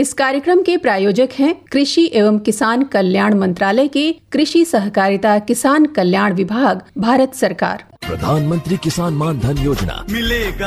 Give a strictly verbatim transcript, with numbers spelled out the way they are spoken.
इस कार्यक्रम के प्रायोजक हैं कृषि एवं किसान कल्याण मंत्रालय के कृषि सहकारिता किसान कल्याण विभाग, भारत सरकार। प्रधानमंत्री किसान मान धन योजना मिलेगा